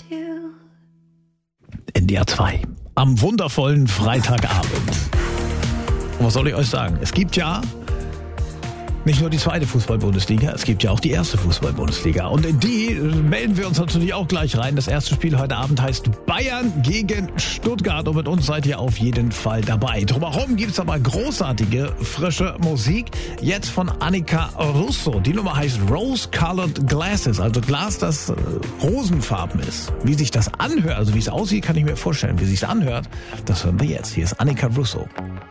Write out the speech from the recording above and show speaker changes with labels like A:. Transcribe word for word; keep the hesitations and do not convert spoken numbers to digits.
A: N D R zwei. Am wundervollen Freitagabend. Und was soll ich euch sagen? Es gibt ja nicht nur die zweite Fußball-Bundesliga, es gibt ja auch die erste Fußball-Bundesliga. Und in die melden wir uns natürlich auch gleich rein. Das erste Spiel heute Abend heißt Bayern gegen Stuttgart. Und mit uns seid ihr auf jeden Fall dabei. Drumherum gibt es aber großartige, frische Musik. Jetzt von Annika Russo. Die Nummer heißt Rose-Colored Glasses. Also Glas, das äh, rosenfarben ist. Wie sich das anhört, also wie es aussieht, kann ich mir vorstellen. Wie es sich anhört, das hören wir jetzt. Hier ist Annika Russo.